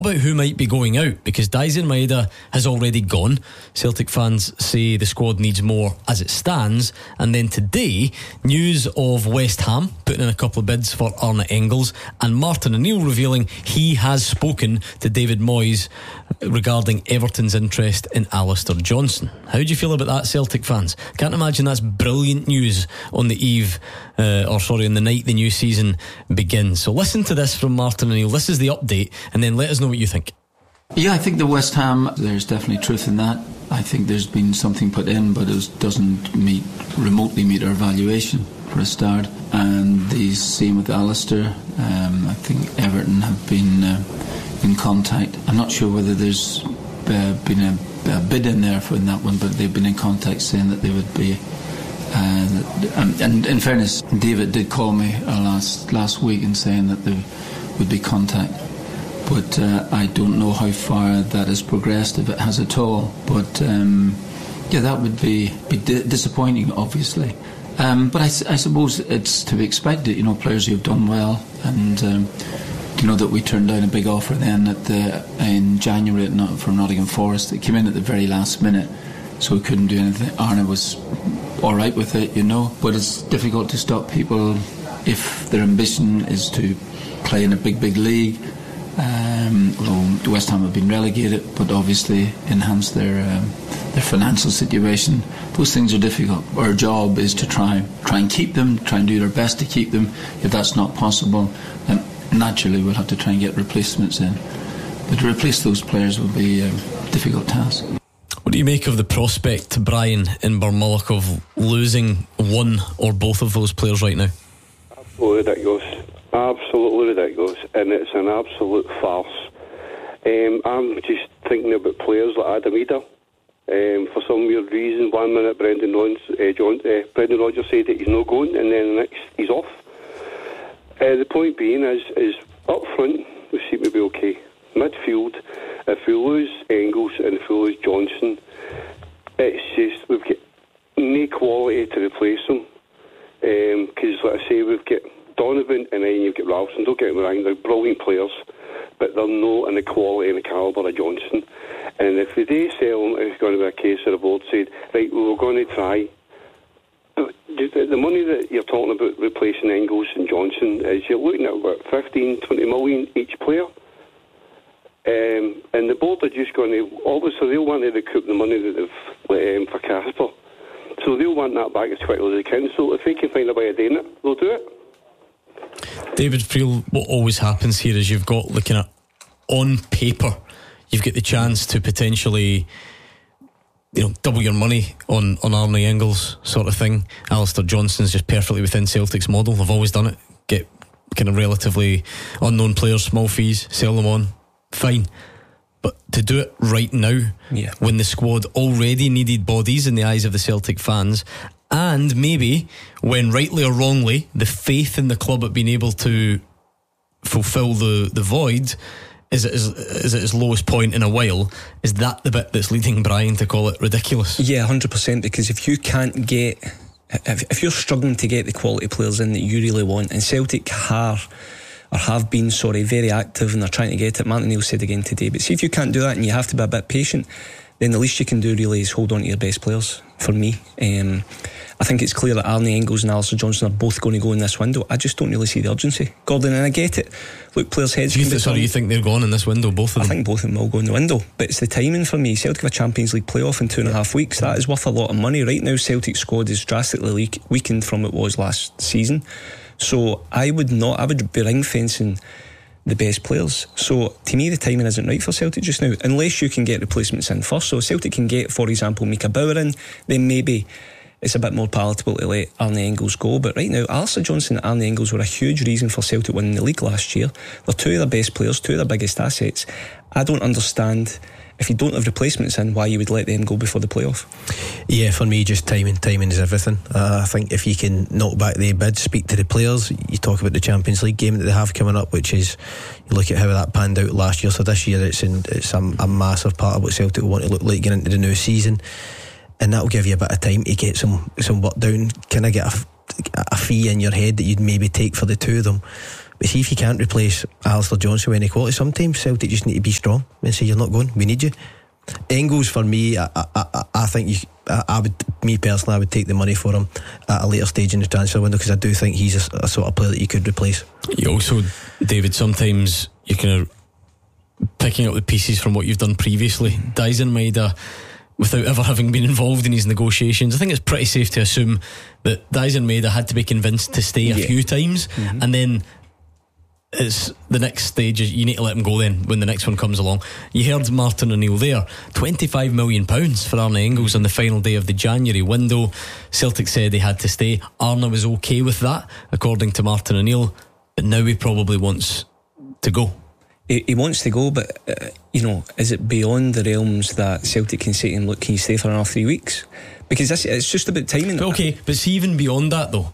About who might be going out, because Daizen Maeda has already gone. Celtic fans say the squad needs more as it stands. And then today, news of West Ham putting in a couple of bids for Arne Engels, and Martin O'Neill revealing he has spoken to David Moyes regarding Everton's interest in Alistair Johnston. How do you feel about that, Celtic fans? Can't imagine that's brilliant news on the on the night the new season begins. So listen to this from Martin O'Neill. This is the update, and then let us know what you think. Yeah, I think the West Ham, there's definitely truth in that. I think there's been something put in, but it doesn't remotely meet our valuation for a start. And the same with Alistair. I think Everton have been in contact. I'm not sure whether there's been a bid in there for that one, but they've been in contact saying that they would be. And in fairness, David did call me last week and saying that there would be contact. But I don't know how far that has progressed, if it has at all. But that would be disappointing, obviously. But I suppose it's to be expected. Players who have done well, and that we turned down a big offer then in January from Nottingham Forest. It came in at the very last minute, so we couldn't do anything. Arne was all right with it, But it's difficult to stop people if their ambition is to play in a big league. West Ham have been relegated, but obviously enhance their financial situation. Those things are difficult. Our job is to try and keep them, try and do our best to keep them. If that's not possible, then naturally we'll have to try and get replacements in. But to replace those players will be a difficult task. What do you make of the prospect, Brian, in Barmulloch, of losing one or both of those players right now? Absolutely ridiculous. Absolutely ridiculous, and it's an absolute farce. I'm just thinking about players like Adam Ida. For some weird reason, 1 minute Brendan Rodgers said that he's not going, and then the next he's off. The point being is up front we seem to be okay. Midfield, if we lose Engels and if we lose Johnson, it's just we've got no quality to replace them. Because, like I say, we've got Donovan and then you've got Ralston. Don't get me wrong, they're brilliant players, but they're not in the quality and the calibre of Johnson. And if they do sell them, it's going to be a case of the board said, right, we're going to try. The money that you're talking about replacing Engels and Johnson is you're looking at about 15, 20 million each player. And the board are just going to, obviously they'll want to recoup the money that they've let for Casper. So they'll want that back as quickly as they can. So if they can find a way of doing it, they'll do it. David Friel, what always happens here is you've got, looking at on paper, you've got the chance to potentially double your money on Arne Engels sort of thing. Alistair Johnston's just perfectly within Celtic's model. They've always done it. Get kind of relatively unknown players, small fees, sell them on, fine. But to do it right now, when the squad already needed bodies in the eyes of the Celtic fans, and maybe when rightly or wrongly the faith in the club at being able to fulfil the void is at its lowest point in a while, is that the bit that's leading Brian to call it ridiculous? Yeah, 100%, because if you can't get, if you're struggling to get the quality players in that you really want, and Celtic have been very active and they're trying to get it, Martin O'Neill said again today, but see if you can't do that and you have to be a bit patient, then the least you can do really is hold on to your best players, for me. I think it's clear that Arne Engels and Alistair Johnston are both going to go in this window. I just don't really see the urgency, Gordon, and I get it. Look, players' heads you think they're gone in this window, both of them? I think both of them will go in the window, but it's the timing for me. Celtic have a Champions League playoff in 2.5 weeks. That is worth a lot of money. Right now Celtic's squad is drastically weakened from what it was last season, so I would be ring fencing the best players. So to me the timing isn't right for Celtic just now, unless you can get replacements in first. So Celtic can get, for example, Mika Bauer in, then maybe it's a bit more palatable to let Arne Engels go. But right now, Alistair Johnston and Arne Engels were a huge reason for Celtic winning the league last year. They're two of their best players, two of their biggest assets. I don't understand, if you don't have replacements in, why you would let them go before the playoff. Yeah, for me, just timing is everything. I think if you can knock back the bids, speak to the players, you talk about the Champions League game that they have coming up, which is, you look at how that panned out last year, so this year it's a massive part of what Celtic want to look like getting into the new season, and that'll give you a bit of time to get some work down, kind of get a fee in your head that you'd maybe take for the two of them. But see, if you can't replace Alistair Johnston with any quality, sometimes Celtic just need to be strong and say, you're not going, we need you. Engels, for me, I think I would, me personally, I would take the money for him at a later stage in the transfer window, because I do think he's a sort of player that you could replace. You also, David, sometimes you're kind of picking up the pieces from what you've done previously. Daizen Maeda, without ever having been involved in his negotiations, I think it's pretty safe to assume that Daizen Maeda had to be convinced to stay a few times, and then it's the next stage is you need to let him go then when the next one comes along. You heard Martin O'Neill there, £25 million for Arne Engels on the final day of the January window. Celtic said they had to stay. Arne was okay with that, according to Martin O'Neill, but now he probably wants to go. He wants to go, but is it beyond the realms that Celtic can say to him, look, can you stay for another 3 weeks? Because it's just about timing. But okay, but see, even beyond that though,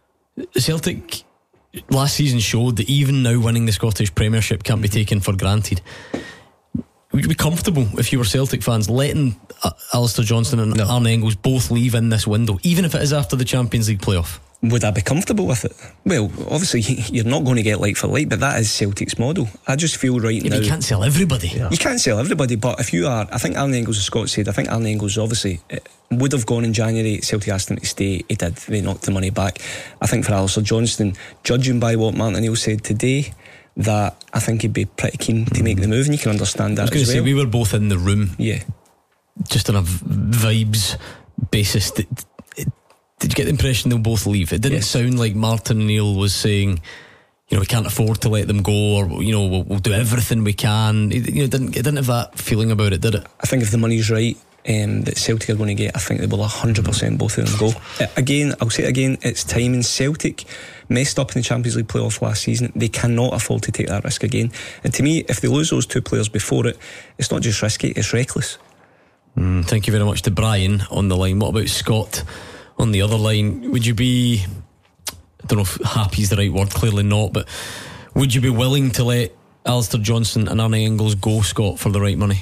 Celtic last season showed that even now winning the Scottish Premiership can't be taken for granted. Would you be comfortable, if you were Celtic fans, letting Alistair Johnston and Arne Engels both leave in this window, even if it is after the Champions League playoff? Would I be comfortable with it? Well, obviously you're not going to get like for like, but that is Celtic's model. I just feel now, but you can't sell everybody. You can't sell everybody, but if you are, I think Arne Engels, as Scott said, I think Arne Engels obviously would have gone in January. Celtic asked him to stay, he did, they knocked the money back. I think for Alistair Johnston, judging by what Martin O'Neill said today, that I think he'd be pretty keen to make the move, and you can understand that. I was going to say, we were both in the room, just on a vibes basis. Did you get the impression they'll both leave? It didn't sound like Martin O'Neill was saying, we can't afford to let them go, or we'll do everything we can. It didn't have that feeling about it, did it? I think if the money's right, that Celtic are going to get, I think they will 100% both of them go. Again, I'll say it again, it's timing. Celtic messed up in the Champions League playoff last season. They cannot afford to take that risk again. And to me, if they lose those two players before it, it's not just risky, it's reckless. Thank you very much to Brian on the line. What about Scott on the other line? Would you be, I don't know if happy is the right word, clearly not, but would you be willing to let Alistair Johnston and Arne Engels go, Scott, for the right money?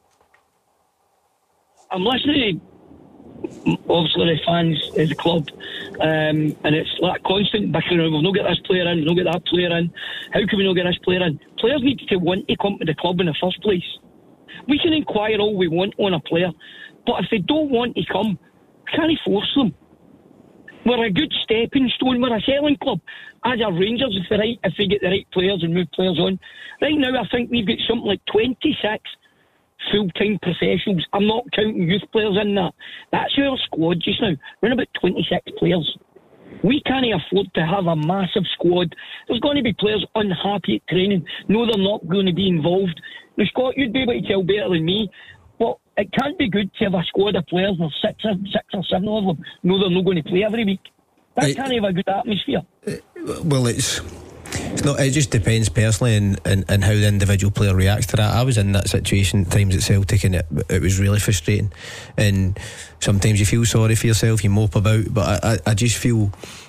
I'm listening to obviously the fans of the club, and it's like constant bickering. We've not got this player in, we've not got that player in. How can we not get this player in? Players need to want to come to the club in the first place. We can inquire all we want on a player, but if they don't want to come, we can't force them. We're a good stepping stone. We're a selling club. As a Rangers, if we get the right players and move players on. Right now, I think we've got something like 26 full-time professionals. I'm not counting youth players in that. That's our squad just now. We're in about 26 players. We can't afford to have a massive squad. There's going to be players unhappy at training. No, they're not going to be involved. Now, Scott, you'd be able to tell better than me. But it can't be good to have a squad of players, there's six or seven of them. No, they're not going to play every week. That can't have a good atmosphere. Well, it's not. It just depends personally and how the individual player reacts to that. I was in that situation at times at Celtic, and it was really frustrating. And sometimes you feel sorry for yourself, you mope about. But I just feel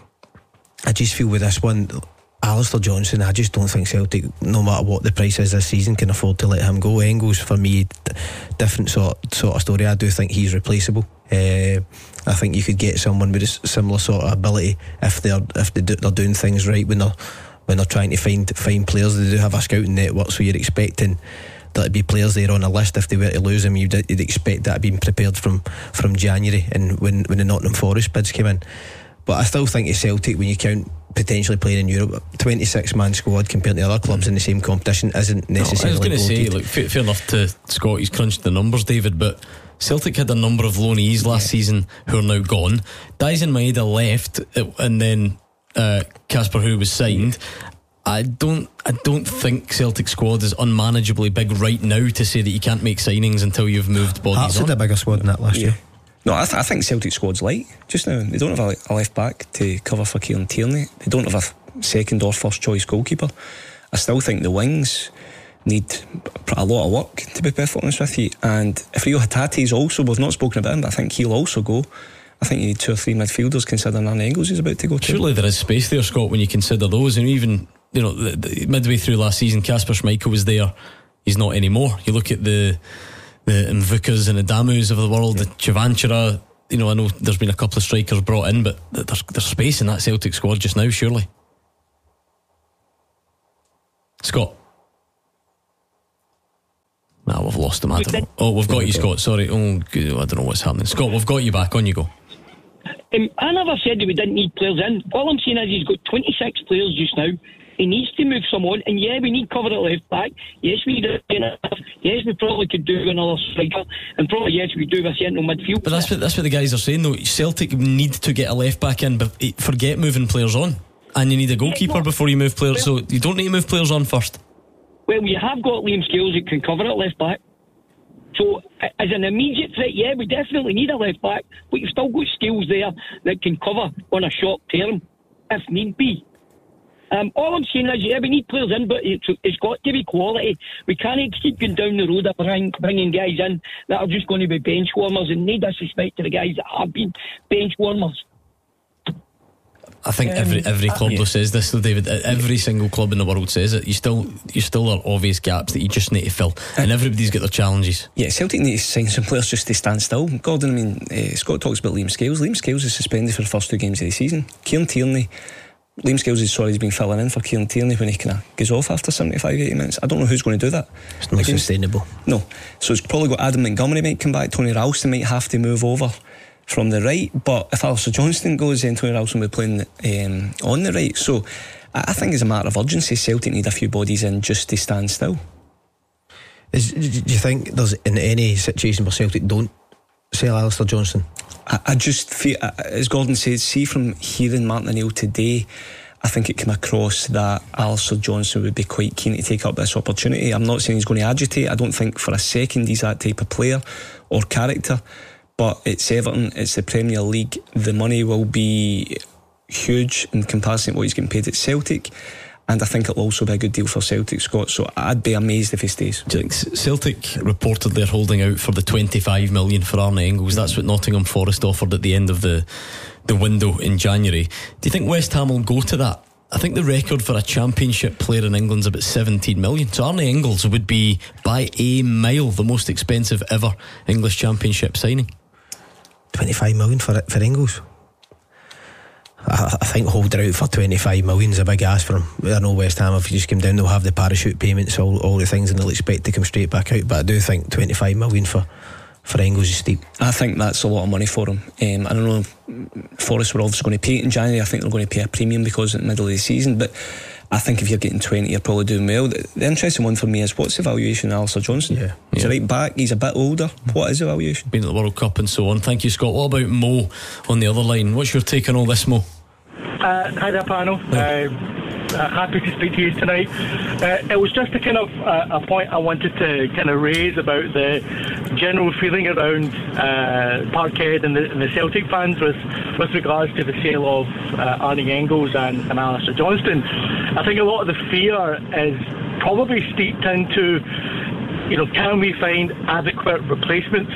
with this one, Alistair Johnston, I just don't think Celtic, no matter what the price is this season, can afford to let him go. Engels, for me, different sort of story. I do think he's replaceable. I think you could get someone with a similar sort of ability if they're doing things right when they're trying to find players. They do have a scouting network, so you're expecting there'd be players there on a list. If they were to lose them, you'd expect that being prepared from January, and when the Nottingham Forest bids came in. But I still think it's Celtic, when you count potentially playing in Europe, 26-man squad compared to other clubs in the same competition isn't necessarily. I was going to say, look, fair enough to Scott, he's crunched the numbers, David, but Celtic had a number of loanees last season who are now gone. Daizen Maeda left, and then Casper Hu was signed. I don't think Celtic squad is unmanageably big right now to say that you can't make signings until you've moved bodies. Hearts had a bigger squad than that last year. No, I think Celtic squad's light just now. They don't have a left back to cover for Kieran Tierney. They don't have a second or first choice goalkeeper. I still think the wings need a lot of work, to be perfectly honest with you. And if Rio Hatate's also, we've not spoken about him, but I think he'll also go. I think you need 2 or 3 midfielders, considering Arne Engels is about to go too. Surely there is space there, Scott, when you consider those. And even, the midway through last season, Kasper Schmeichel was there. He's not anymore. You look at the Mvukas and the Damus of the world, the Chivanchira. I know there's been a couple of strikers brought in, but there's space in that Celtic squad just now, surely. Scott. Nah, we've lost him. I don't know. Oh, we've got you, Scott. Sorry. Oh, I don't know what's happening. Scott, we've got you back. On you go. I never said that we didn't need players in. All I'm saying is he's got 26 players just now. He needs to move someone, and yeah, we need cover at left back. Yes, we do enough. Yes, we probably could do another striker, and probably yes, we do a central midfield. But that's what the guys are saying though. Celtic need to get a left back in, but forget moving players on, and you need a goalkeeper before you move players. So you don't need to move players on first. Well, we have got Liam Scales that can cover at left back. So as an immediate threat, yeah, we definitely need a left back, but you've still got Scales there that can cover on a short term if need be. All I'm saying is, yeah, we need players in, but it's got to be quality. We can't keep going down the road of bringing guys in that are just going to be bench warmers, and no disrespect to the guys that have been bench warmers. I think every club though says this though, David. Every single club in the world says it. You still are obvious gaps that you just need to fill, and everybody's got their challenges. Yeah, Celtic need to sign some players just to stand still. Gordon, I mean, Scott talks about Liam Scales. Liam Scales is suspended for the first 2 games of the season. Kieran Tierney, Liam Scales is sorry he's been filling in for Kieran Tierney when he kind of goes off after 75-80 minutes. I don't know who's going to do that. It's not sustainable. No. So it's probably got Adam Montgomery might come back. Tony Ralston might have to move over from the right, but if Alistair Johnston goes, then Tony Ralston will be playing on the right. So I think as a matter of urgency, Celtic need a few bodies in just to stand still. Do you think there's in any situation where Celtic don't sell Alistair Johnston? I just feel, as Gordon said, see from hearing Martin O'Neill today, I think it came across that Alistair Johnston would be quite keen to take up this opportunity. I'm not saying he's going to agitate. I don't think for a second he's that type of player or character. But it's Everton, it's the Premier League. The money will be huge in comparison to what he's getting paid at Celtic, and I think it'll also be a good deal for Celtic, Scott. So I'd be amazed if he stays. Do you think Celtic reportedly are holding out for the 25 million for Arne Engels? That's what Nottingham Forest offered at the end of the window in January. Do you think West Ham will go to that? I think the record for a Championship player in England's about 17 million. So Arne Engels would be by a mile the most expensive ever English Championship signing. 25 million for Engels. I think holding out for 25 million is a big ask for him. I know West Ham, if you just come down, they'll have the parachute payments, all the things, and they'll expect to come straight back out. But I do think 25 million for Engels is steep. I think that's a lot of money for him. I don't know, Forest were obviously going to pay it in January. I think they're going to pay a premium because it's the middle of the season, but I think if you're getting 20 you're probably doing well. The interesting one for me is, what's the valuation of Alistair Johnston? He's a right back, he's a bit older. What is the valuation? Been at the World Cup and so on. Thank you, Scott. What about Mo on the other line? What's your take on all this, Mo? Hi there, panel. Happy to speak to you tonight. It was just a kind of a point I wanted to kind of raise about the general feeling around Parkhead and the Celtic fans with regards to the sale of Arne Engels and Alistair Johnston. I think a lot of the fear is probably steeped into, can we find adequate replacements?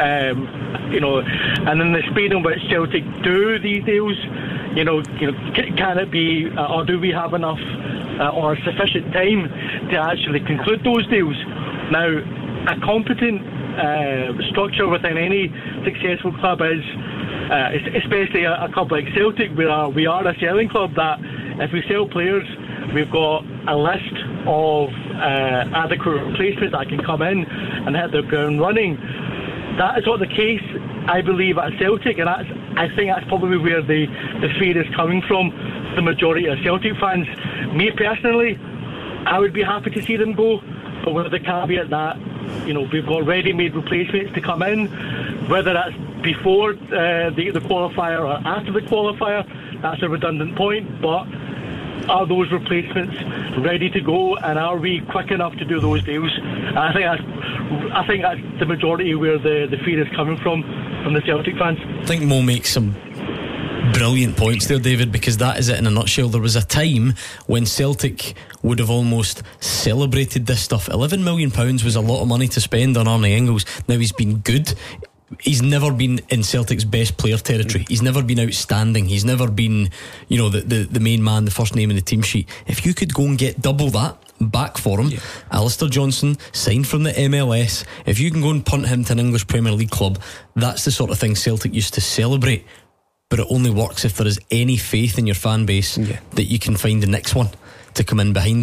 And in the speed in which Celtic do these deals, can it be, or do we have enough or sufficient time to actually conclude those deals? Now, a competent structure within any successful club is, especially a club like Celtic, where we are a selling club, that if we sell players, we've got a list of adequate replacements that can come in and hit the ground running. That is not the case, I believe, at Celtic, and I think that's probably where the fear is coming from, the majority of Celtic fans. Me personally, I would be happy to see them go, but with the caveat that, we've got ready-made replacements to come in, whether that's before the qualifier or after the qualifier. That's a redundant point, but are those replacements ready to go, and are we quick enough to do those deals? I think that's the majority where the fear is coming from the Celtic fans. I think Mo makes some brilliant points there, David, because that is it in a nutshell. There was a time when Celtic would have almost celebrated this stuff. £11 million was a lot of money to spend on Arne Engels. Now, he's been good. He's never been in Celtic's best player territory. He's never been outstanding. He's never been, the main man, the first name in the team sheet. If you could go and get double that back for him, Alistair Johnston signed from the MLS, if you can go and punt him to an English Premier League club, that's the sort of thing Celtic used to celebrate. But it only works if there is any faith in your fan base that you can find the next one to come in behind them.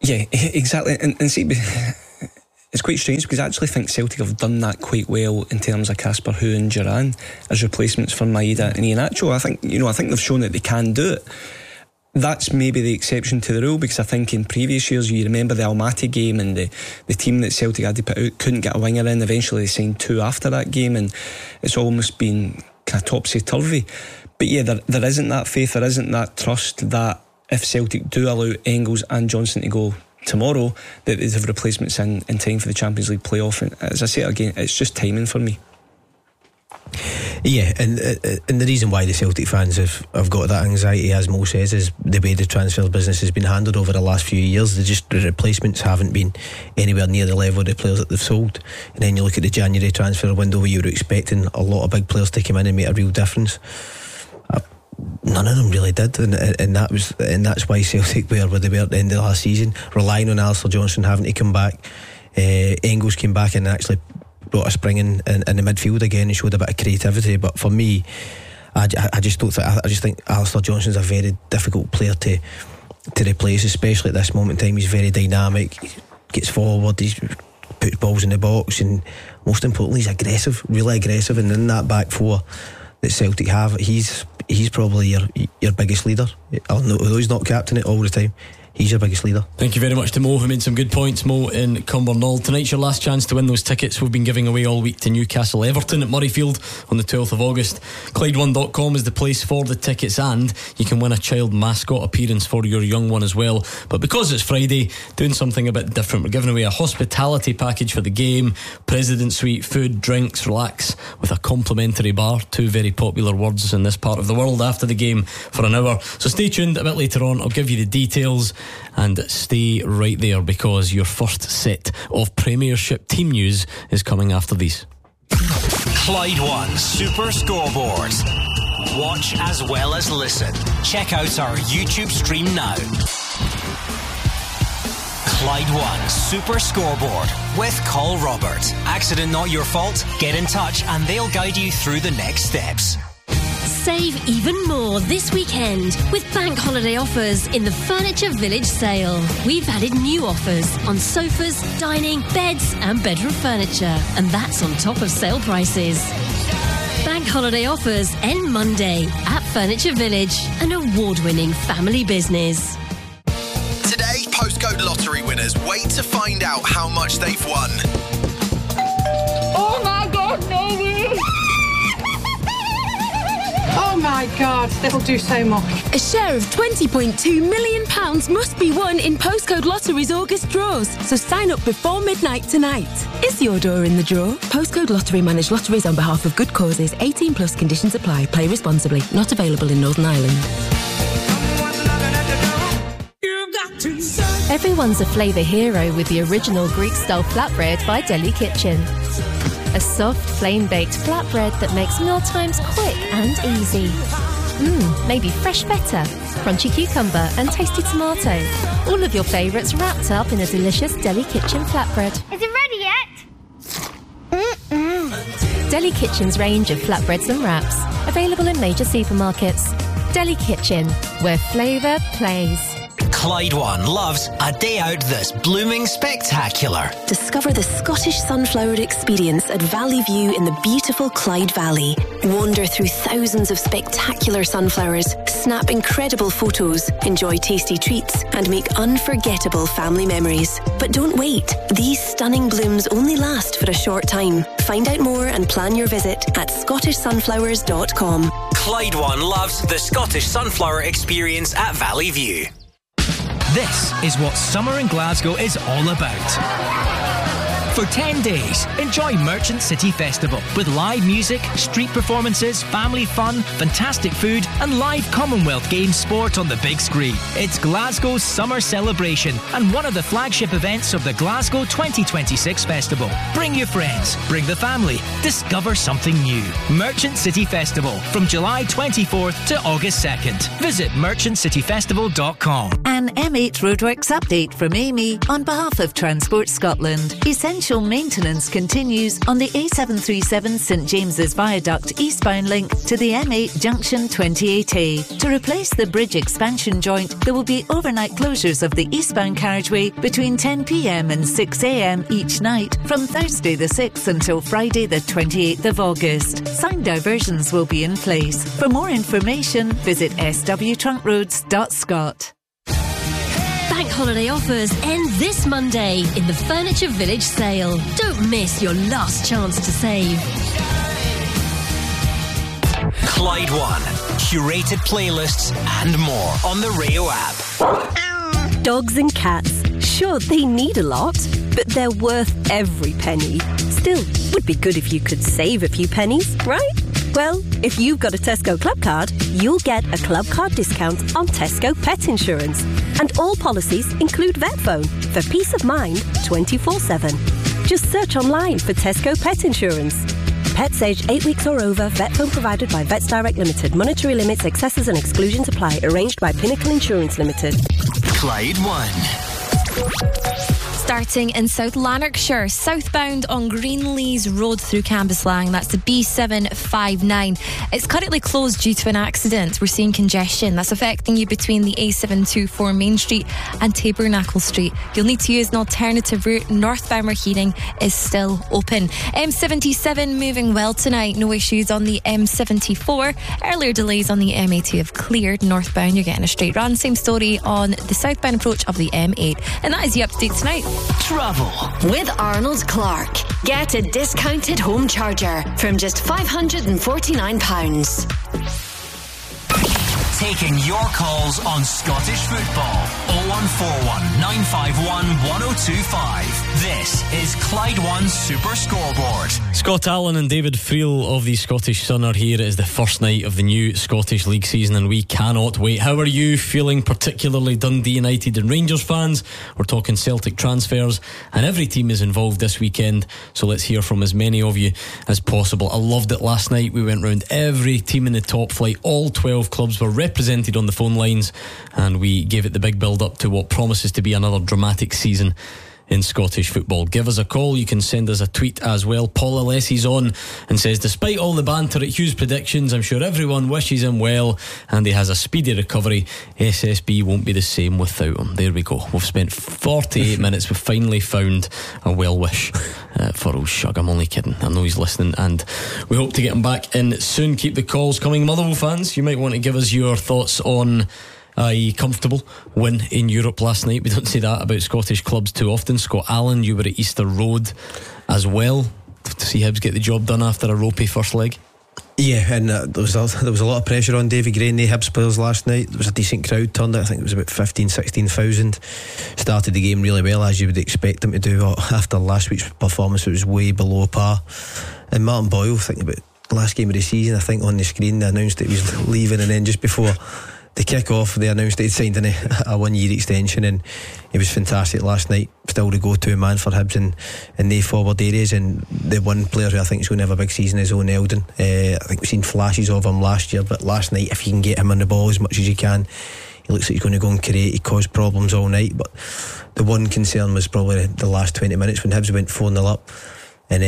Yeah, exactly. And see, it's quite strange because I actually think Celtic have done that quite well in terms of Casper Hough and Duran as replacements for Maeda and Iheanacho. I think they've shown that they can do it. That's maybe the exception to the rule, because I think in previous years, you remember the Almaty game and the team that Celtic had to put out couldn't get a winger in. Eventually they signed two after that game, and it's almost been kind of topsy-turvy. But yeah, there isn't that faith, there isn't that trust that if Celtic do allow Engels and Johnson to go tomorrow, that they'd have replacements in time for the Champions League playoff. And as I say again, it's just timing for me. Yeah, and the reason why the Celtic fans have got that anxiety, as Mo says, is the way the transfer business has been handled over the last few years. The replacements haven't been anywhere near the level of the players that they've sold. And then you look at the January transfer window where you were expecting a lot of big players to come in and make a real difference. None of them really did, and that's why Celtic were where they were at the end of the last season, relying on Alistair Johnston having to come back. Engels came back and actually brought a spring in the midfield again and showed a bit of creativity. But for me, I just think Alistair Johnston's a very difficult player to replace, especially at this moment in time. He's very dynamic, he gets forward, he puts balls in the box, and most importantly, he's aggressive, really aggressive. And in that back four that Celtic have, he's probably your biggest leader. Although he's not captain it all the time, he's your biggest leader. Thank you very much to Mo, who made some good points. Mo in Cumbernauld. Tonight's your last chance to win those tickets we've been giving away all week to Newcastle Everton at Murrayfield on the 12th of August. Clyde1.com is the place for the tickets, and you can win a child mascot appearance for your young one as well. But because it's Friday, doing something a bit different. We're giving away a hospitality package for the game, President Suite, food, drinks, relax with a complimentary bar, two very popular words in this part of the world, after the game for an hour. So stay tuned. A bit later on I'll give you the details, and stay right there because your first set of Premiership team news is coming after these. Clyde One Super Scoreboard. Watch as well as listen. Check out our YouTube stream now. Clyde One Super Scoreboard with Call Robert. Accident not your fault? Get in touch and they'll guide you through the next steps. Save even more this weekend with bank holiday offers in the Furniture Village sale. We've added new offers on sofas, dining, beds and bedroom furniture, and that's on top of sale prices. Bank holiday offers end Monday at Furniture Village, an award-winning family business. Today, postcode lottery winners wait to find out how much they've won. Oh my God, no! Oh my God, that'll do so much. A share of £20.2 million must be won in Postcode Lottery's August draws, so sign up before midnight tonight. Is your door in the draw? Postcode Lottery manage lotteries on behalf of good causes. 18 plus conditions apply. Play responsibly. Not available in Northern Ireland. Everyone's a flavour hero with the original Greek-style flatbread by Deli Kitchen. A soft, flame-baked flatbread that makes mealtimes quick and easy. Maybe fresh feta, crunchy cucumber and tasty tomato. All of your favourites wrapped up in a delicious Deli Kitchen flatbread. Is it ready yet? Deli Kitchen's range of flatbreads and wraps. Available in major supermarkets. Deli Kitchen, where flavour plays. Clyde One loves a day out that's blooming spectacular. Discover the Scottish Sunflower experience at Valley View in the beautiful Clyde Valley. Wander through thousands of spectacular sunflowers, snap incredible photos, enjoy tasty treats, and make unforgettable family memories. But don't wait. These stunning blooms only last for a short time. Find out more and plan your visit at scottishsunflowers.com. Clyde One loves the Scottish Sunflower experience at Valley View. This is what summer in Glasgow is all about. For 10 days, enjoy Merchant City Festival with live music, street performances, family fun, fantastic food and live Commonwealth Games sport on the big screen. It's Glasgow's summer celebration and one of the flagship events of the Glasgow 2026 Festival. Bring your friends, bring the family, discover something new. Merchant City Festival from July 24th to August 2nd. Visit merchantcityfestival.com. An M8 Roadworks update from Amy on behalf of Transport Scotland. Essential essential maintenance continues on the A737 St James's Viaduct eastbound link to the M8 junction 28A. To replace the bridge expansion joint, there will be overnight closures of the eastbound carriageway between 10 p.m. and 6 a.m. each night from Thursday the 6th until Friday the 28th of August. Sign diversions will be in place. For more information, visit swtruntroads.scot. Bank holiday offers end this Monday in the Furniture Village sale. Don't miss your last chance to save. Clyde One. Curated playlists and more on the Rayo app. Dogs and cats. Sure, they need a lot, but they're worth every penny. Still, would be good if you could save a few pennies, right? Well, if you've got a Tesco Club card, you'll get a Club card discount on Tesco Pet Insurance. And all policies include Vet Phone for peace of mind 24/7. Just search online for Tesco Pet Insurance. Pets aged 8 weeks or over, Vet Phone provided by Vets Direct Limited. Monetary limits, excesses and exclusions apply. Arranged by Pinnacle Insurance Limited. Clyde One. Starting in South Lanarkshire, southbound on Greenlees Road through Cambuslang. That's the B759. It's currently closed due to an accident. We're seeing congestion that's affecting you between the A724 Main Street and Tabernacle Street. You'll need to use an alternative route. Northbound where Heating is still open. M77 moving well tonight. No issues on the M74. Earlier delays on the M80 have cleared. Northbound, you're getting a straight run. Same story on the southbound approach of the M8. And that is the up-to-date tonight. Travel with Arnold Clark. Get a discounted home charger from just £549. Taking your calls on Scottish football. 0141 951 1025. This is Clyde One Super Scoreboard. Scott Allen and David Friel of the Scottish Sun are here. It is the first night of the new Scottish League season and we cannot wait. How are you feeling, particularly Dundee United and Rangers fans? We're talking Celtic transfers and every team is involved this weekend, so let's hear from as many of you as possible. I loved it last night. We went round every team in the top flight. All 12 clubs were represented on the phone lines and we gave it the big build up to what promises to be another dramatic season in Scottish football. Give us a call. You can send us a tweet as well. Paula Lessie's on and says, despite all the banter at Hugh's predictions, I'm sure everyone wishes him well and he has a speedy recovery. SSB won't be the same without him. There we go. We've spent 48 minutes. We've finally found a well wish for old Shug. I'm only kidding. I know he's listening and we hope to get him back in soon. Keep the calls coming. Motherwell fans, you might want to give us your thoughts on a comfortable win in Europe last night. We don't say that about Scottish clubs too often. Scott Allen, you were at Easter Road as well to see Hibs get the job done after a ropey first leg. Yeah, and there was a lot of pressure on Davy Gray and the Hibs players last night. There was a decent crowd turned out. I think it was about 16,000. Started the game really well, as you would expect them to do. After last week's performance, it was way below par. And Martin Boyle, thinking about the last game of the season, I think on the screen they announced that he was leaving, and then just before the kick-off they announced that he'd signed a 1-year extension, and he was fantastic last night. Still the go-to man for Hibs in the forward areas, and the one player who I think is going to have a big season is Owen Eldon. I think we've seen flashes of him last year, but last night, if you can get him on the ball as much as you can, he looks like he's going to go and create. He caused problems all night, but the one concern was probably the last 20 minutes when Hibs went 4-0 up, and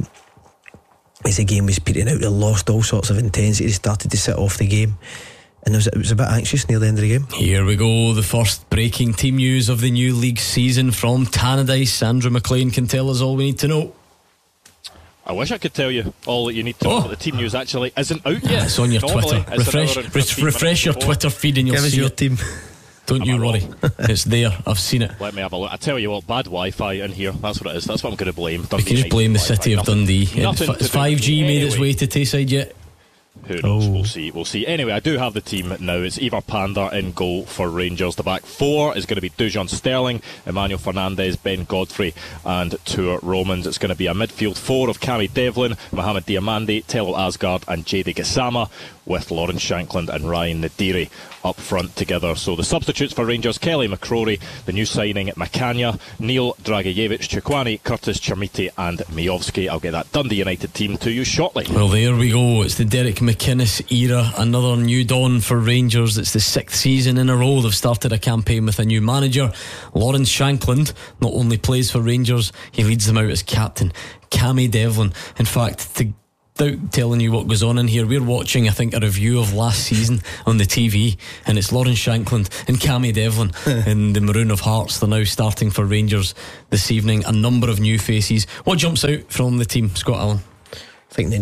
as the game was petering out, they lost all sorts of intensity. They started to sit off the game, and it was a bit anxious near the end of the game. Here we go, the first breaking team news of the new league season from Tannadice. Sandra McLean can tell us all we need to know. I wish I could tell you all that you need to know, but the team news actually isn't out yet. It's on your Twitter. Refresh your Twitter feed and you'll see your team. Don't you worry. It's there. I've seen it. Let me have a look. I tell you what, bad Wi-Fi in here. That's what it is. That's what I'm going to blame. We can just blame the city of Dundee. Has 5G made its way to Tayside yet? Who knows? We'll see. Anyway, I do have the team now. It's Ivar Panda in goal for Rangers. The back four is going to be Dujon Sterling, Emmanuel Fernandez, Ben Godfrey and Tour Romans. It's going to be a midfield four of Cammy Devlin, Mohamed Diamandi, Tello Asgard and Jade Gassama. with Lawrence Shankland and Ryan Nadiri up front together. So the substitutes for Rangers: Kelly McCrory, the new signing Makanya, Neil Dragicevic, Chukwani, Curtis Chermiti and Miovski. I'll get that Dundee United team to you shortly. Well, there we go. It's the Derek McInnes era, another new dawn for Rangers. It's the 6th season in a row they've started a campaign with a new manager. Lawrence Shankland not only plays for Rangers, he leads them out as captain. Cammy Devlin, in fact, without telling you what goes on in here, we're watching, I think, a review of last season on the TV, and it's Lawrence Shankland and Cammy Devlin in the Maroon of Hearts. They're now starting for Rangers this evening. A number of new faces. What jumps out from the team, Scott Allen? I think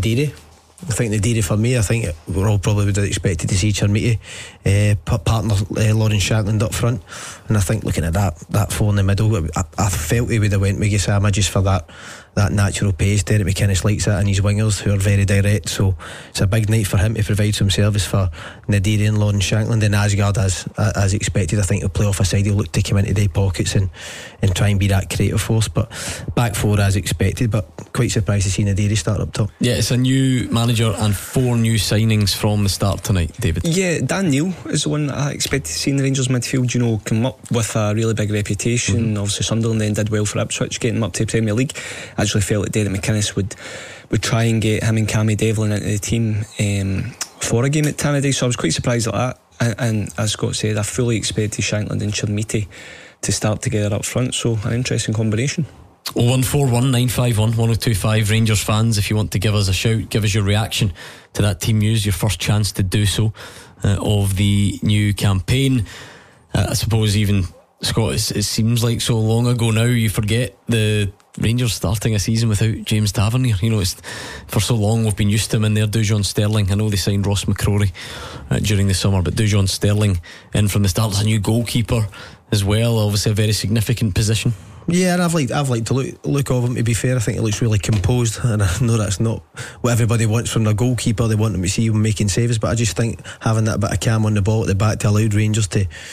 Nadiri for me. I think we're all probably would have expected to see Chermiti partner Lawrence Shankland up front, and I think looking at that four in the middle, I felt he would have went with Gassama just for that natural pace. Derek McInnes likes that, and his wingers who are very direct, so it's a big night for him to provide some service for Nadiri and Lawrence Shankland. And Asgard, as expected, I think he'll play off a side. He'll look to come into their pockets and try and be that creative force, but back four as expected. But quite surprised to see Nadiri start up top. Yeah, it's a new manager and 4 new signings from the start tonight, David. Yeah, Dan Neil is the one that I expected to see in the Rangers midfield. You know, come up with a really big reputation. Obviously Sunderland then did well for Ipswich, getting them up to the Premier League. I actually felt that Derek McInnes would try and get him and Cammy Devlin into the team for a game at Tannadice, so I was quite surprised at that. And as Scott said, I fully expected Shankland and Chermiti to start together up front, so an interesting combination. 0141 951 1025. Rangers fans, if you want to give us a shout, give us your reaction to that team news, your first chance to do so of the new campaign. I suppose even, Scott, it seems like so long ago now, you forget the Rangers starting a season without James Tavernier. You know, it's for so long we've been used to him in there. Dujon Sterling, I know they signed Ross McCrory during the summer, but Dujon Sterling in from the start as a new goalkeeper as well, obviously a very significant position. Yeah, and I've liked to look of him, to be fair. I think he looks really composed, and I know that's not what everybody wants from their goalkeeper. They want him to see him making saves, but I just think having that bit of calm on the ball at the back to allow Rangers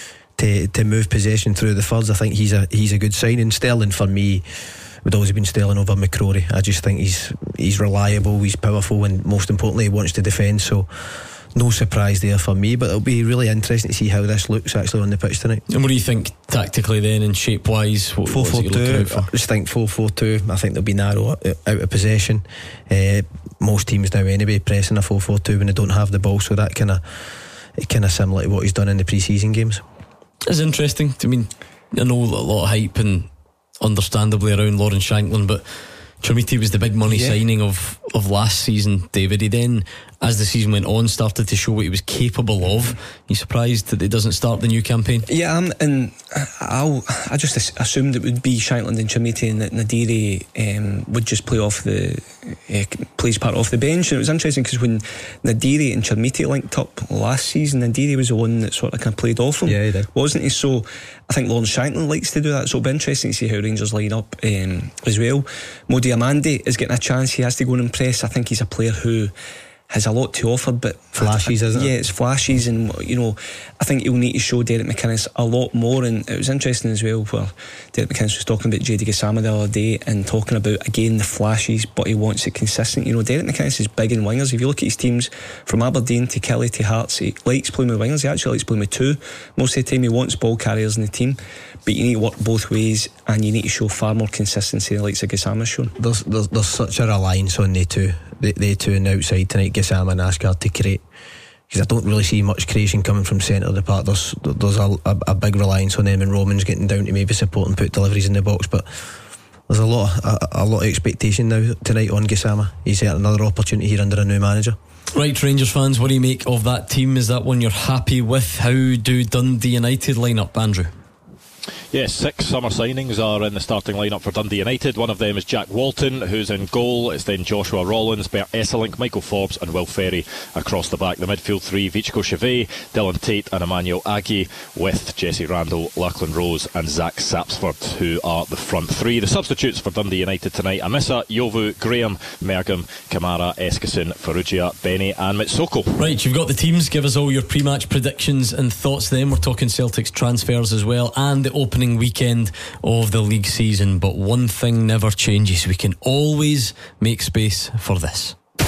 to move possession through the thirds, I think he's a good sign. And Sterling, for me, would always been Sterling over McCrory. I just think he's reliable, he's powerful, and most importantly he wants to defend, so no surprise there for me. But it'll be really interesting to see how this looks actually on the pitch tonight. And what do you think tactically then, and shape wise? 4-4-2. I just think 4-4-2. I think they'll be narrow out of possession. Most teams now anyway pressing a 4-4-2 when they don't have the ball, so that kind of similar to what he's done in the pre-season games. It's interesting. I mean, I know a lot of hype and understandably around Lawrence Shankland, but Chermiti was the big money signing of last season, David. He then, as the season went on, started to show what he was capable of. Are you surprised that he doesn't start the new campaign? Yeah, and I just assumed it would be Shankland and Chermiti, and that Nadiri would just play off plays part off the bench. And it was interesting because when Nadiri and Chermiti linked up last season, Nadiri was the one that sort of kind of played off him, he did, wasn't he? So I think Lawrence Shankland likes to do that, so it'll be interesting to see how Rangers line up as well. Mo Diamande is getting a chance. He has to go and impress. I think he's a player who has a lot to offer, but flashes, isn't it? Yeah, it's flashes, and you know, I think he'll need to show Derek McInnes a lot more. And it was interesting as well where Derek McInnes was talking about JD Gassama the other day and talking about again the flashes, but he wants it consistent. You know, Derek McInnes is big in wingers. If you look at his teams from Aberdeen to Kelly to Hearts, he likes playing with wingers. He actually likes playing with two most of the time. He wants ball carriers in the team, but you need to work both ways, and you need to show far more consistency than the likes of Gassama's shown. There's such a reliance on the two on the outside tonight, Gassama and Asgard, to create, because I don't really see much creation coming from centre of the park. There's a big reliance on them, and Romans getting down to maybe support and put deliveries in the box, but there's a lot of expectation now tonight on Gassama. He's had another opportunity here under a new manager. Right, Rangers fans, what do you make of that team? Is that one you're happy with? How do Dundee United line up, Andrew? Yes, 6 summer signings are in the starting lineup for Dundee United. One of them is Jack Walton, who's in goal. It's then Joshua Rollins, Bert Esselink, Michael Forbes and Will Ferry across the back. The midfield three, Vichko Chevet, Dylan Tate and Emmanuel Aggie, with Jesse Randall, Lachlan Rose and Zach Sapsford, who are the front three. The substitutes for Dundee United tonight: Amissa, Yovu, Graham, Mergam, Kamara, Eskison, Farrugia, Benny and Mitsoko. Right, you've got the teams. Give us all your pre-match predictions and thoughts then. We're talking Celtic's transfers as well, and the opening weekend of the league season. But one thing never changes: we can always make space for this.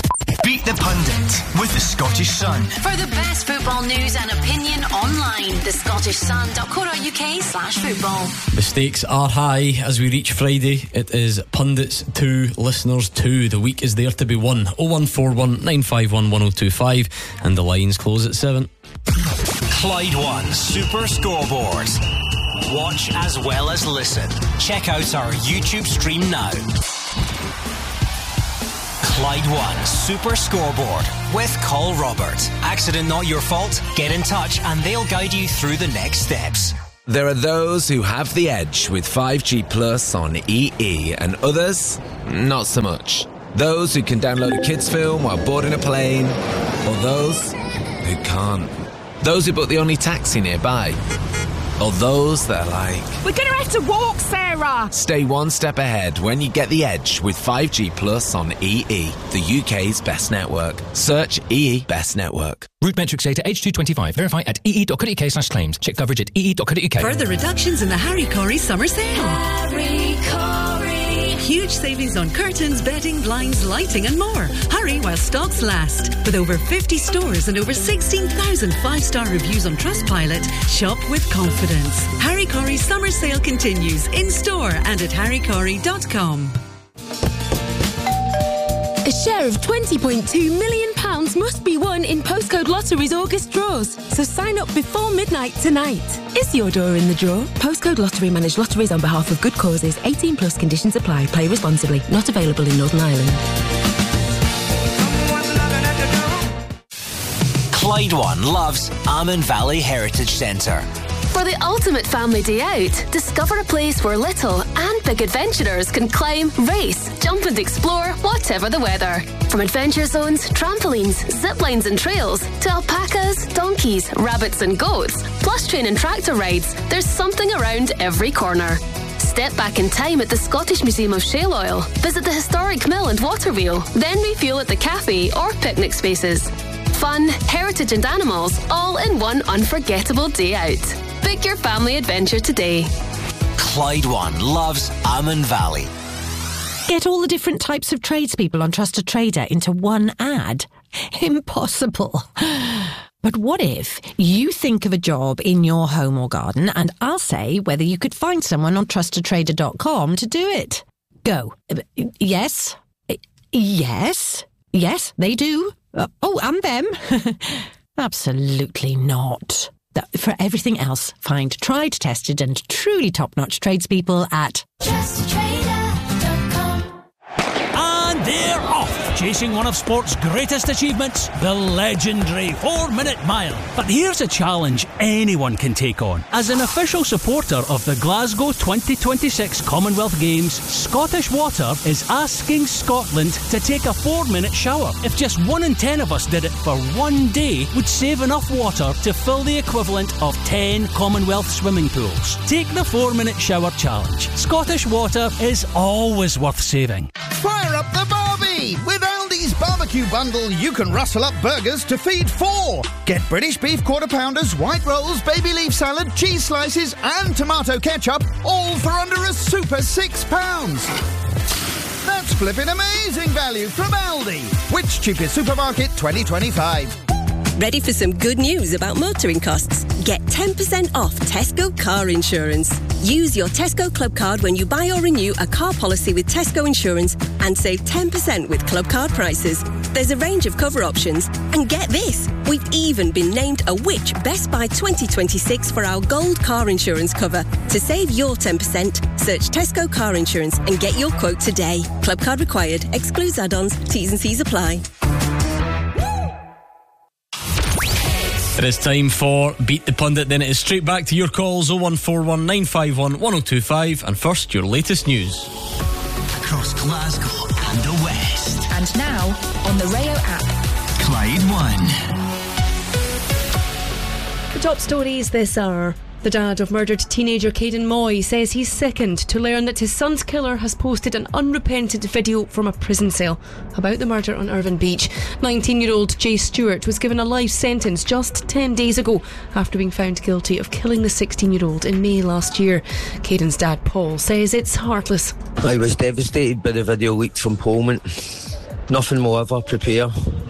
Beat the Pundit with the Scottish Sun. For the best football news and opinion online, thescottishsun.co.uk/football. The stakes are high as we reach Friday. It is Pundits 2, Listeners 2. The week is there to be won. 0141 951 1025 and the lines close at 7. Clyde One Super Scoreboard. Watch as well as listen. Check out our YouTube stream now. Clyde One Super Scoreboard with Call Robert. Accident not your fault? Get in touch and they'll guide you through the next steps. There are those who have the edge with 5G Plus on EE and others, not so much. Those who can download a kids film while boarding a plane, or those who can't. Those who book the only taxi nearby, or those that are like, we're going to have to walk, Sarah! Stay one step ahead when you get the edge with 5G Plus on EE, the UK's best network. Search EE Best Network. Route metrics data H225. Verify at ee.co.uk/claims. Check coverage at ee.co.uk. Further reductions in the Harry Corey summer sale. Harry Corey. Huge savings on curtains, bedding, blinds, lighting and more. Hurry while stocks last. With over 50 stores and over 16,000 5-star reviews on Trustpilot, shop with confidence. Harry Corey's summer sale continues in store and at harrycorey.com. A share of £20.2 million must be won in Postcode Lottery's August draws. So sign up before midnight tonight. Is your door in the draw? Postcode Lottery manage lotteries on behalf of good causes. 18 plus conditions apply. Play responsibly. Not available in Northern Ireland. Clyde One loves Almond Valley Heritage Centre. For the ultimate family day out, discover a place where little and big adventurers can climb, race, jump and explore whatever the weather. From adventure zones, trampolines, zip lines and trails, to alpacas, donkeys, rabbits and goats, plus train and tractor rides, there's something around every corner. Step back in time at the Scottish Museum of Shale Oil, visit the historic mill and water wheel, then refuel at the cafe or picnic spaces. Fun, heritage and animals, all in one unforgettable day out. Book your family adventure today. Clyde One loves Almond Valley. Get all the different types of tradespeople on Trusted Trader into one ad? Impossible. But what if you think of a job in your home or garden and I'll say whether you could find someone on trustedtrader.com to do it? Go. Yes. Yes. Yes, they do. And them. Absolutely not. For everything else, find tried, tested and truly top-notch tradespeople at TrustedTrader.com. And they're off, chasing one of sport's greatest achievements, the legendary 4-minute mile. But here's a challenge anyone can take on. As an official supporter of the Glasgow 2026 Commonwealth Games, Scottish Water is asking Scotland to take a 4-minute shower. If just 1 in 10 of us did it for one day, we'd save enough water to fill the equivalent of 10 Commonwealth swimming pools. Take the 4-minute shower challenge. Scottish Water is always worth saving. Fire up the barbie! With Aldi's barbecue bundle, you can rustle up burgers to feed 4. Get British beef quarter-pounders, white rolls, baby leaf salad, cheese slices and tomato ketchup, all for under a super £6. That's flipping amazing value from Aldi. Which cheapest supermarket 2025? Ready for some good news about motoring costs? Get 10% off Tesco car insurance. Use your Tesco Club card when you buy or renew a car policy with Tesco Insurance and save 10% with Club card prices. There's a range of cover options. And get this, we've even been named a Which Best Buy 2026 for our gold car insurance cover. To save your 10%, search Tesco car insurance and get your quote today. Club card required. Excludes add-ons. T's and C's apply. It is time for Beat the Pundit. Then it is straight back to your calls. 0141 951 1025. And first, your latest news. Across Glasgow and the West. And now, on the Rayo app. Clyde One. The top stories this hour. The dad of murdered teenager Caden Moy says he's sickened to learn that his son's killer has posted an unrepentant video from a prison cell about the murder on Irvine Beach. 19-year-old Jay Stewart was given a life sentence just 10 days ago after being found guilty of killing the 16-year-old in May last year. Caden's dad Paul says it's heartless. I was devastated by the video leaked from Parliament. Nothing will ever prepare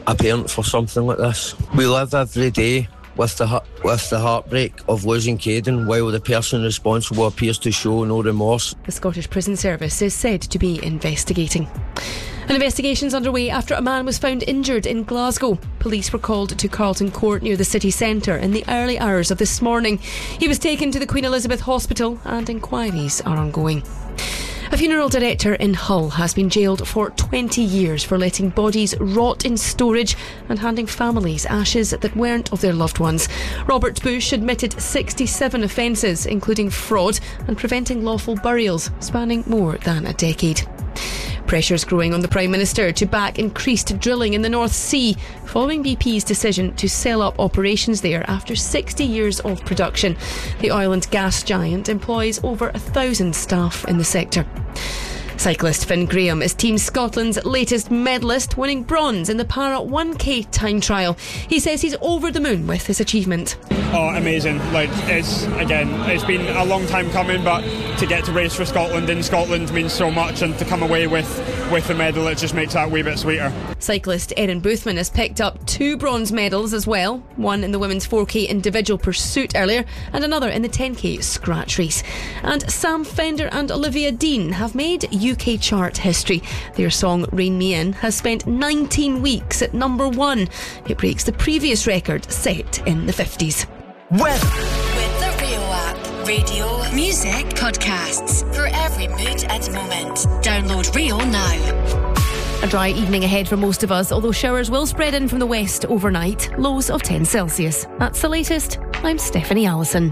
a parent for something like this. We live every day with the heartbreak of losing Caden, while the person responsible appears to show no remorse. The Scottish Prison Service is said to be investigating. An investigation's underway after a man was found injured in Glasgow. Police were called to Carlton Court near the city centre in the early hours of this morning. He was taken to the Queen Elizabeth Hospital and inquiries are ongoing. A funeral director in Hull has been jailed for 20 years for letting bodies rot in storage and handing families ashes that weren't of their loved ones. Robert Bush admitted 67 offences, including fraud and preventing lawful burials, spanning more than a decade. Pressure's growing on the Prime Minister to back increased drilling in the North Sea, following BP's decision to sell up operations there after 60 years of production. The oil and gas giant employs over 1,000 staff in the sector. Cyclist Finn Graham is Team Scotland's latest medalist, winning bronze in the Para 1K time trial. He says he's over the moon with his achievement. Oh, amazing. It's been a long time coming, but to get to race for Scotland in Scotland means so much, and to come away with the medal, it just makes that a wee bit sweeter. Cyclist Erin Boothman has picked up 2 bronze medals as well, one in the women's 4K individual pursuit earlier and another in the 10K scratch race. And Sam Fender and Olivia Dean have made UK chart history. Their song Rein Me In has spent 19 weeks at number 1. It breaks the previous record set in the 50s. Weather. With the Rio app. Radio, music, podcasts. For every mood and moment. Download Rio now. A dry evening ahead for most of us, although showers will spread in from the west overnight. Lows of 10 Celsius. That's the latest. I'm Stephanie Allison.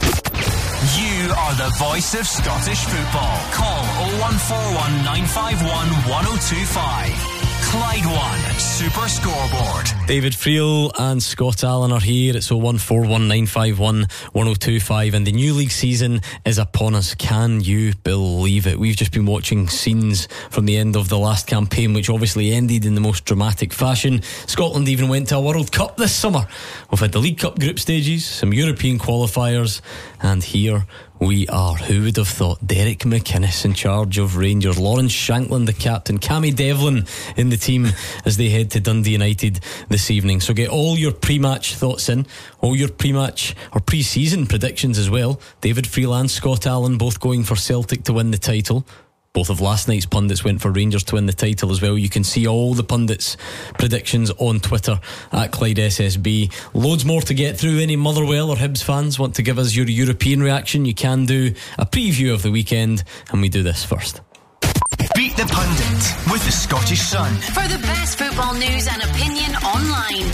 You are the voice of Scottish football. Call 0141 951 1025. Clyde One Super Scoreboard. David Friel and Scott Allen are here. It's 0141 951 1025 and the new league season is upon us. Can you believe it? We've just been watching scenes from the end of the last campaign, which obviously ended in the most dramatic fashion. Scotland even went to a World Cup this summer. We've had the League Cup group stages, some European qualifiers, and here we are. Who would have thought? Derek McInnes in charge of Rangers, Lawrence Shankland the captain, Cammy Devlin in the team as they head to Dundee United this evening. So get all your pre-match thoughts in, all your pre-match or pre-season predictions as well. David Friel and Scott Allen both going for Celtic to win the title. Both of last night's pundits went for Rangers to win the title as well. You can see all the pundits' predictions on Twitter at Clyde SSB. Loads more to get through. Any Motherwell or Hibs fans want to give us your European reaction? You can do a preview of the weekend, and we do this first. Beat the Pundit with the Scottish Sun. For the best football news and opinion online,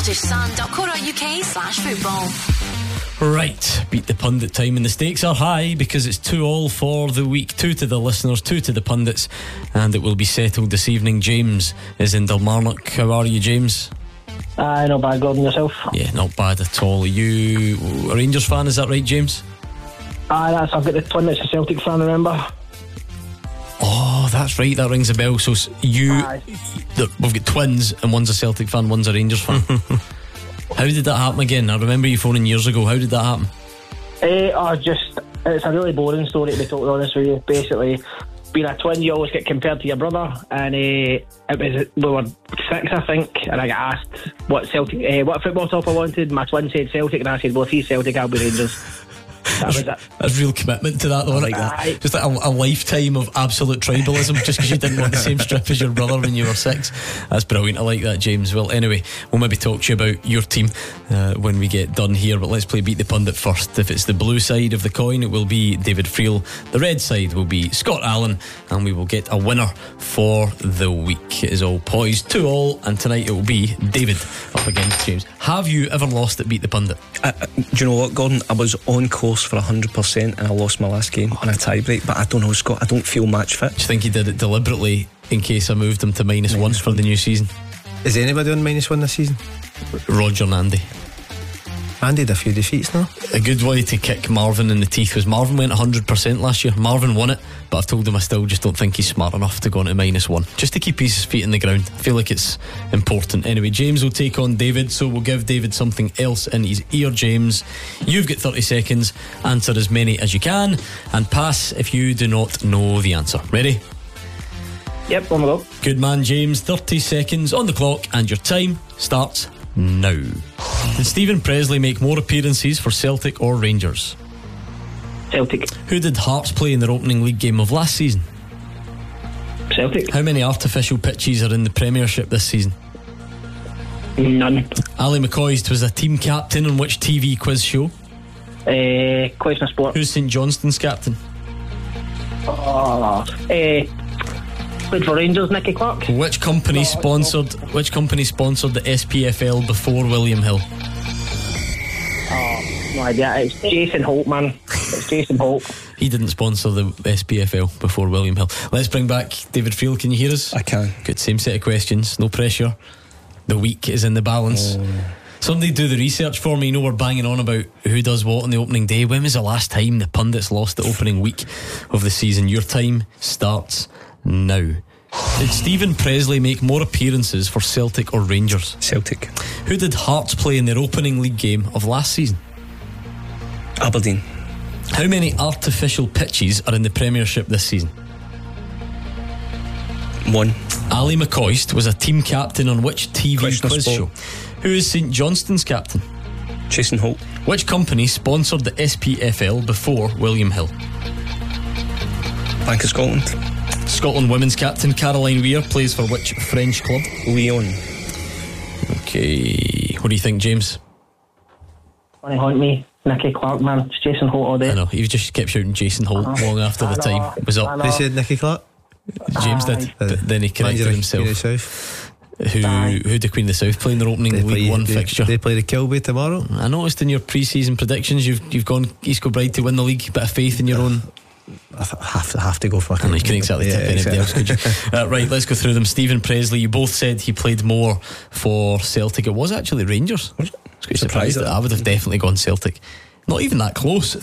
thescottishsun.co.uk/football. Right, beat the pundit time, and the stakes are high because it's 2-2 for the week. 2 to the listeners, 2 to the pundits, and it will be settled this evening. James is in Dalmarnock. How are you, James? Not bad, Gordon. Yourself? Yeah, not bad at all. Are you a Rangers fan, is that right, James? I've got the twin that's a Celtic fan, remember? Oh, that's right, that rings a bell. So we've got twins, and one's a Celtic fan, one's a Rangers fan. How did that happen again? I remember you phoning years ago. How did that happen? It's a really boring story, to be totally honest with you. Basically, being a twin, you always get compared to your brother, and we were 6, I think, and I got asked what football top I wanted. My twin said Celtic, and I said, well, if he's Celtic, I'll be Rangers. That was it. That's real commitment to that, though. Like that. Just like a lifetime of absolute tribalism, just because you didn't want the same strip as your brother when you were 6. That's brilliant. I like that, James. Well, anyway, we'll maybe talk to you about your team when we get done here, but let's play Beat the Pundit first. If it's the blue side of the coin, it will be David Friel. The red side will be Scott Allen, and we will get a winner for the week. It is all poised 2-2, and tonight it will be David up against James. Have you ever lost at Beat the Pundit? Do you know what, Gordon? I was on course for 100% and I lost my last game on a tie-break, but I don't know, Scott, I don't feel match fit. Do you think he did it deliberately in case I moved him to -1 for the new season? Is anybody on -1 this season? Roger and Andy. Andy had a few defeats now. A good way to kick Marvin in the teeth was Marvin went 100% last year. Marvin won it, but I've told him I still just don't think he's smart enough to go into -1, just to keep his feet in the ground. I feel like it's important. Anyway, James will take on David, so we'll give David something else in his ear. James, you've got 30 seconds. Answer as many as you can and pass if you do not know the answer. Ready? Yep, on the go. Good man, James. 30 seconds on the clock, and your time starts now. Did Stephen Presley make more appearances for Celtic or Rangers? Celtic. Who did Hearts play in their opening league game of last season? Celtic. How many artificial pitches are in the Premiership this season? None. Ali McCoist was a team captain on which TV quiz show? Question Sport. Who's St Johnstone's captain? Played for Rangers, Nicky Clark. Which company sponsored the SPFL before William Hill? No idea. It's Jason Holt, man. It's Jason Holt. He didn't sponsor the SPFL before William Hill. Let's bring back David Friel. Can you hear us? I can. Good, same set of questions. No pressure. The week is in the balance. Somebody do the research for me. You know, we're banging on about who does what on the opening day. When was the last time the pundits lost the opening week of the season? Your time starts now. Did Stephen Presley make more appearances for Celtic or Rangers? Celtic. Who did Hearts play in their opening league game of last season? Aberdeen. How many artificial pitches are in the Premiership this season? 1. Ali McCoist was a team captain on which TV quiz show? Who is St Johnstone's captain? Jason Holt. Which company sponsored the SPFL before William Hill? Bank of Scotland. Scotland women's captain Caroline Weir plays for which French club? Lyon. Okay, what do you think, James? Funny haunt me. Nicky Clark, man. It's Jason Holt all day. I know, he just kept shouting Jason Holt long after the time was up. They said Nicky Clark? James did, but then he corrected himself. Who did Queen of the South play in their opening League One fixture? They play the Kilby tomorrow. I noticed in your pre-season predictions you've gone East Kilbride to win the league. Bit of faith in your own. I have to go for it. You couldn't exactly tip anybody else, could you? Right, let's go through them. Stephen Presley, you both said he played more for Celtic. It was actually Rangers. I was quite surprised that I would have definitely gone Celtic. Not even that close.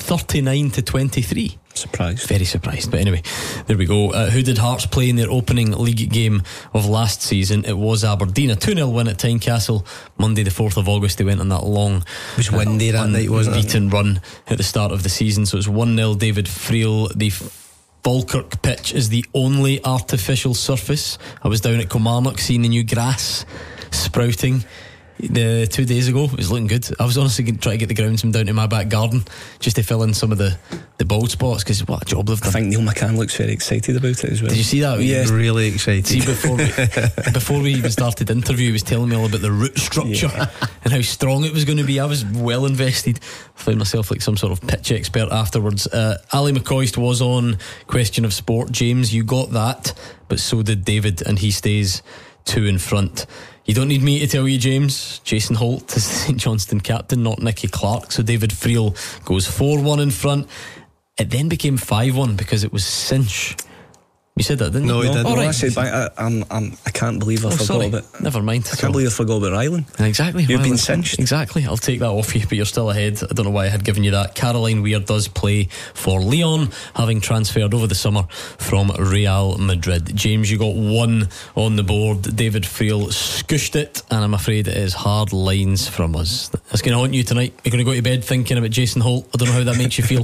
39-23. Surprised. Very surprised. But anyway, there we go. Who did Hearts play in their opening league game of last season? It was Aberdeen. A 2-0 win at Tynecastle. Monday the 4th of August they went on that long, it was windy that night, wasn't it? Beaten run at the start of the season. So it's 1-0. David Friel. The Falkirk pitch is the only artificial surface. I was down at Kilmarnock seeing the new grass sprouting 2 days ago. It was looking good. I was honestly trying to get the groundsman down to my back garden just to fill in some of the bald spots, because what a job they've done. I think Neil McCann looks very excited about it as well. Did you see that? Yeah, really excited. See, before we even started the interview, he was telling me all about the root structure and how strong it was going to be. I was well invested. I found myself like some sort of pitch expert afterwards. Ali McCoist was on Question of Sport. James, you got that, but so did David, and he stays 2 in front. You don't need me to tell you, James. Jason Holt is the St Johnstone captain, not Nicky Clark. So David Friel goes 4-1 in front. It then became 5-1 because it was cinch. You said that, didn't you? No, he didn't. Right. I said, I can't believe I forgot about. Never mind. I can't believe I forgot about Ryland. Exactly. You've been cinched. Exactly. I'll take that off you, but you're still ahead. I don't know why I had given you that. Caroline Weir does play for Lyon, having transferred over the summer from Real Madrid. James, you got 1 on the board. David Friel scooshed it, and I'm afraid it is hard lines from us. That's going to haunt you tonight. You're going to go to bed thinking about Jason Holt. I don't know how that makes you feel.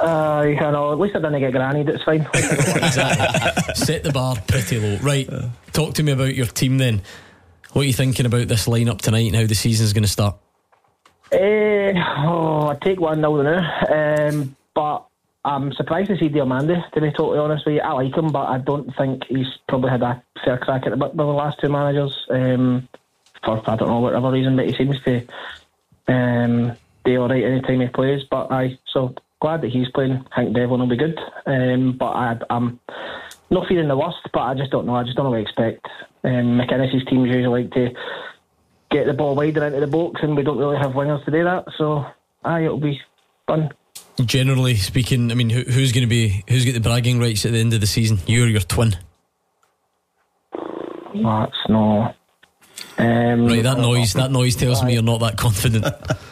At least I didn't get grannied. It's fine. Exactly. Set the bar pretty low. Right, talk to me about your team then. What are you thinking about this lineup tonight and how the season's going to start? I take 1-0 now, but I'm surprised to see Diomande, to be totally honest with you. I like him, but I don't think he's probably had a fair crack at the whip with the last 2 managers, for I don't know whatever reason, but he seems to do alright any time he plays. But so glad that he's playing. I think Devlin will be good, but I'm not feeling the worst, but I just don't know. I just don't know what to expect. McInnes's teams usually like to get the ball wider into the box, and we don't really have wingers to do that. So, it'll be fun. Generally speaking, I mean, who's got the bragging rights at the end of the season? You or your twin? That's no. Right, that noise tells me you're not that confident.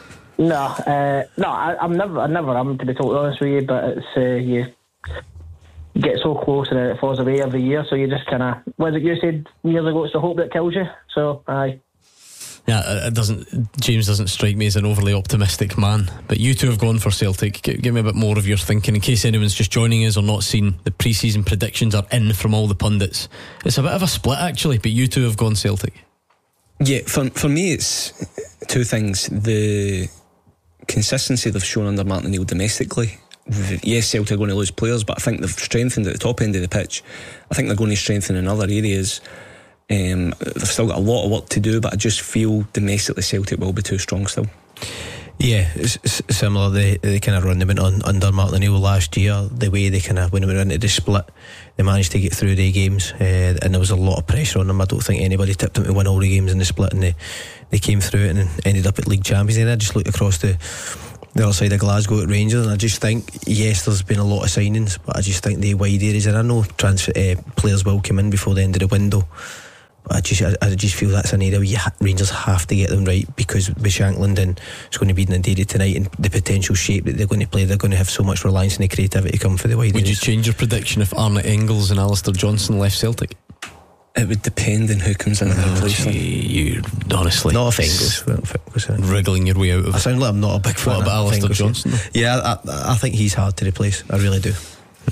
I'm never, to be totally honest with you, but it's you get so close and it falls away every year, so you just kind of, what is it you said years ago, it's the hope that kills you, so aye. Yeah, James doesn't strike me as an overly optimistic man. But you two have gone for Celtic. Give me a bit more of your thinking in case anyone's just joining us or not seen. The pre-season predictions are in from all the pundits. It's a bit of a split actually, but you two have gone Celtic. Yeah, for me it's two things. The consistency they've shown under Martin O'Neill domestically. Yes, Celtic are going to lose players, but I think they've strengthened at the top end of the pitch. I think they're going to strengthen in other areas. They've still got a lot of work to do, but I just feel domestically Celtic will be too strong still. Yeah, it's similar. The kind of run they went on under Martin O'Neill last year, the way they kind of, when they went into the split, they managed to get through the games, and there was a lot of pressure on them. I don't think anybody tipped them to win all the games in the split, and they came through it and ended up at league champions. And I just looked across the other side of Glasgow at Rangers, and I just think, yes, there's been a lot of signings, but I just think the wide areas, and I know players will come in before the end of the window, but I just feel that's an area where Rangers have to get them right, because with Shankland and it's going to be in Dairy tonight, and the potential shape that they're going to play, they're going to have so much reliance on the creativity come for the wide areas. Would you change your prediction if Arnott Engels and Alistair Johnson left Celtic? It would depend on who comes in their place. You honestly, not if Engels wriggling your way out of. I sound like I'm not a big fan. What about Alistair Johnson? Yeah, I think he's hard to replace. I really do.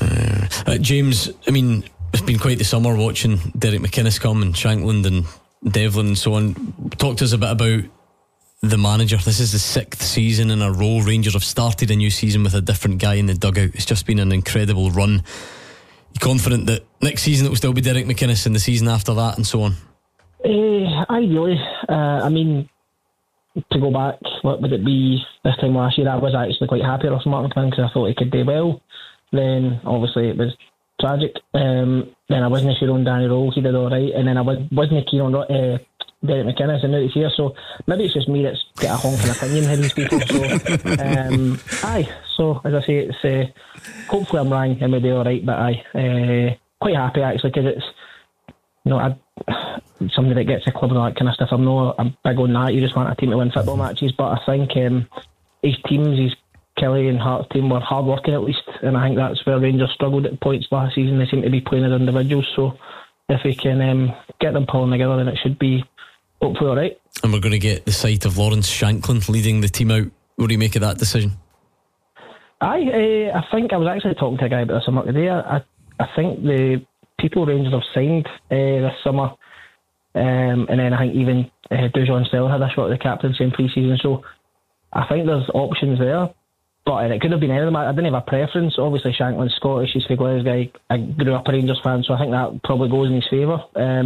James, I mean, it's been quite the summer watching Derek McInnes come and Shankland and Devlin and so on. Talk to us a bit about the manager. This is the 6th season in a row Rangers have started a new season with a different guy in the dugout. It's just been an incredible run. You confident that next season it will still be Derek McInnes and the season after that and so on? Ideally. I mean, to go back, what would it be this time last year? I was actually quite happy with Martin McInnes because I thought he could do well. Then obviously it was tragic. Then I wasn't sure on Danny Rose, he did alright, and then I wasn't keen on Derek McInnes, and now he's here, so maybe it's just me that's got a honking opinion of these people. So so as I say, it's hopefully I'm wrong and we'll be alright, but quite happy actually, because it's, you know, somebody that gets a club and all that kind of stuff. I'm big on that. You just want a team to win football matches, but I think his teams, Kelly and Hart's team, were hard working at least, and I think that's where Rangers struggled at points last season. They seem to be playing as individuals, so if we can get them pulling together, then it should be hopefully alright. And we're going to get the sight of Lawrence Shankland leading the team out. What do you make of that decision? I think I was actually talking to a guy about this summer today. I think the people Rangers have signed this summer, and then I think even Dujon Stelling had a shot at the captaincy in pre-season, so I think there's options there. But it could have been any of them. I didn't have a preference. Obviously Shankland's Scottish, he's a Glasgow guy. I grew up a Rangers fan, so I think that probably goes in his favour.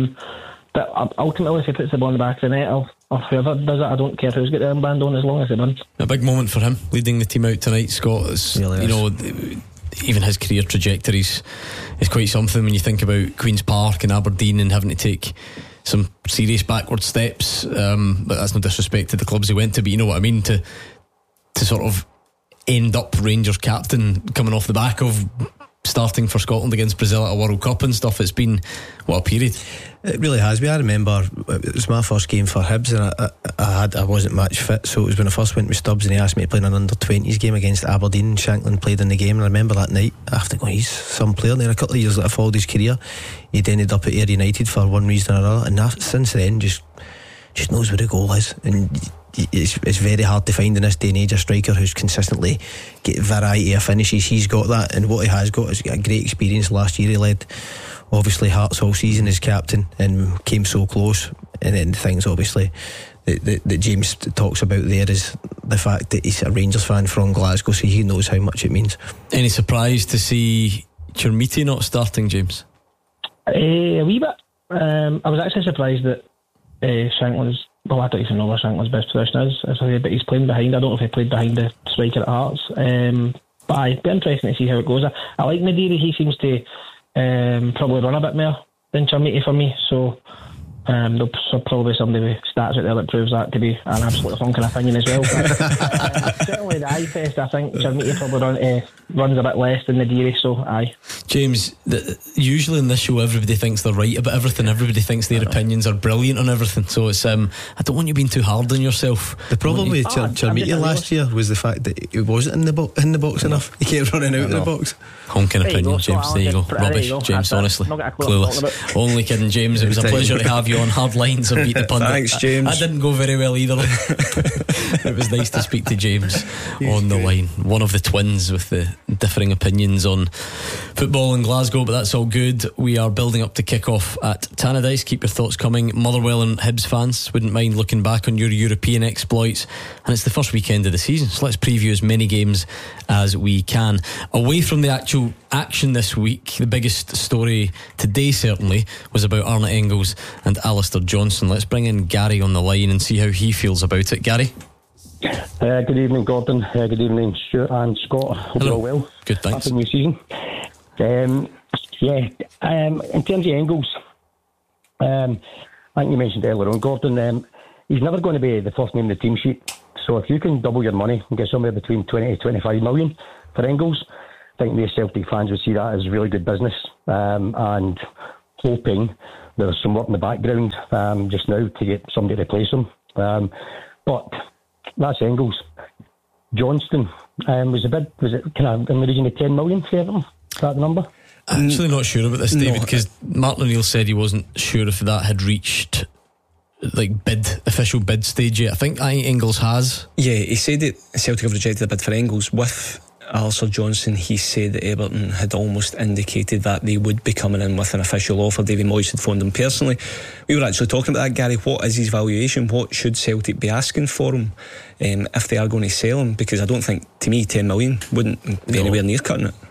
But ultimately, if he puts the ball in the back of the net, or whoever does it, I don't care who's got the armband on as long as they win. A big moment for him, leading the team out tonight, Scott. It's, really, you know, even his career trajectories is quite something when you think about Queen's Park and Aberdeen and having to take some serious backward steps. But that's no disrespect to the clubs he went to, but you know what I mean, to sort of end up Rangers captain coming off the back of starting for Scotland against Brazil at a World Cup and stuff. It's been, what a period. It really has been. I remember it was my first game for Hibs, and I wasn't match fit, so it was when I first went with Stubbs and he asked me to play in an under-20s game against Aberdeen, and Shankland played in the game, and I remember that night after going, he's some player. And then a couple of years later, I followed his career. He'd ended up at Ayr United for one reason or another, and since then just knows where the goal is. And it's very hard to find in this day and age a striker who's consistently get variety of finishes. He's got that, and what he has got is a great experience. Last year he led obviously Hearts all season as captain and came so close. And then the things obviously that James talks about there is the fact that he's a Rangers fan from Glasgow, so he knows how much it means. Any surprise to see Chermiti not starting, James? A wee bit. I was actually surprised that Shankland's, well, I don't even know where Shankland's best position is, but he's playing behind. I don't know if he played behind the striker at Hearts, but it'd be interesting to see how it goes. I like Nadiri. He seems to probably run a bit more than Chermiti for me, so there'll probably somebody with stats out there that proves that to be an absolute funking opinion as well. But, certainly the eye test, I think Chermiti probably runs a bit less than Nadiri, so aye. James, usually in this show everybody thinks they're right about everything. Everybody thinks their opinions are brilliant on everything, so it's I don't want you being too hard on yourself. The problem with Chermiti last year was the fact that he wasn't in the box enough. He kept running out of the box. Honking opinion, James. There you go. Rubbish, James, honestly. Clueless. Only kidding, James. It was a pleasure to have you you on hard lines or beat the pundit. Thanks, James. I didn't go very well either. It was nice to speak to James on the line, one of the twins with the differing opinions on football in Glasgow, but that's all good. We are building up to kick off at Tannadice. Keep your thoughts coming. Motherwell and Hibs fans wouldn't mind looking back on your European exploits, and it's the first weekend of the season, so let's preview as many games as we can. Away from the actual action this week, the biggest story today certainly was about Arne Engels and Alistair Johnston. Let's bring in Gary on the line and see how he feels about it. Gary? Good evening, Gordon. Good evening, Stuart and Scott. Hope you're all well. Good, thanks. Happy new season. In terms of Engels, I think you mentioned earlier on, Gordon, he's never going to be the first name in the team sheet. So if you can double your money and get somewhere between 20 to 25 million for Engels, I think most Celtic fans would see that as really good business, and hoping there's some work in the background just now to get somebody to replace him. But that's Engels. Johnston was it kind of in the region of 10 million for Everton? Is that the number? I'm actually not sure about this, David, because Martin O'Neill said he wasn't sure if that had reached official bid stage yet. I think Engels has. Yeah, he said that Celtic have rejected the bid for Engels. With Alistair Johnston, he said that Everton had almost indicated that they would be coming in with an official offer. David Moyes had phoned him personally. We were actually talking about that, Gary. What is his valuation? What should Celtic be asking for him if they are going to sell him? Because I don't think, to me, 10 million wouldn't be anywhere near cutting it.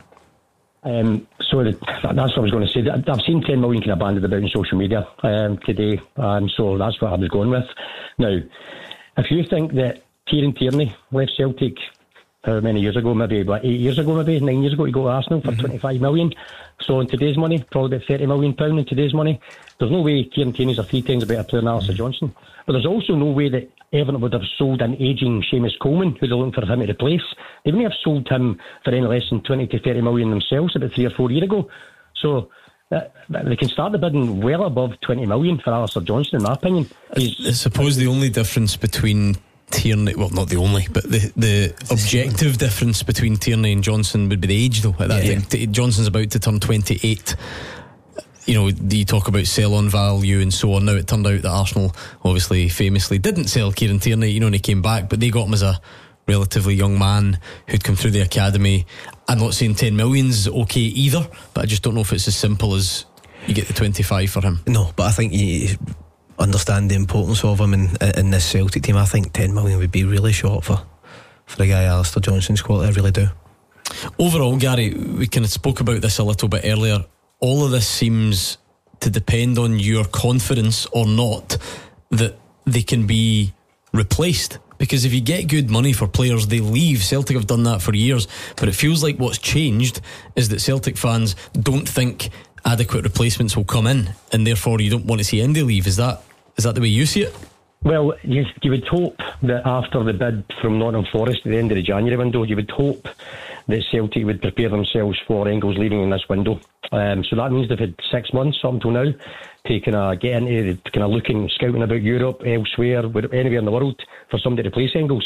So that's what I was going to say. I've seen 10 million kind of banded about in social media today, so that's what I was going with. Now, if you think that Kieran Tierney left Celtic how many years ago, maybe 8 years ago, maybe 9 years ago, to go to Arsenal for 25 million. So in today's money, probably about £30 million in today's money. There's no way Kieran Tierney's a 3 times a better player than Alistair Johnston. But there's also no way that Everton would have sold an ageing Seamus Coleman, who they're looking for him to replace. They wouldn't have sold him for any less than 20 to 30 million themselves about 3 or 4 years ago. So they can start the bidding well above 20 million for Alistair Johnston, in my opinion. I suppose the only difference between Tierney, well, not the only, but the objective difference between Tierney and Johnson would be the age, though. At that time, Johnson's about to turn 28. You know, you talk about sell-on value and so on. Now, it turned out that Arsenal obviously famously didn't sell Kieran Tierney, you know, and he came back, but they got him as a relatively young man who'd come through the academy. I'm not saying 10 million's okay either, but I just don't know if it's as simple as you get the 25 for him. No, but I think you understand the importance of him in this Celtic team. I think 10 million would be really short for a guy Alistair Johnston's quality. I really do. Overall, Gary, we kind of spoke about this a little bit earlier. All of this seems to depend on your confidence or not that they can be replaced. Because if you get good money for players, they leave. Celtic have done that for years, but it feels like what's changed is that Celtic fans don't think adequate replacements will come in, and therefore you don't want to see Indy leave. Is that the way you see it? Well, yes, you would hope that after the bid from Nottingham Forest at the end of the January window, you would hope that Celtic would prepare themselves for Engels leaving in this window. So that means they've had 6 months up until now to kind of get into the kind of looking, scouting about Europe, elsewhere, anywhere in the world for somebody to replace Engels.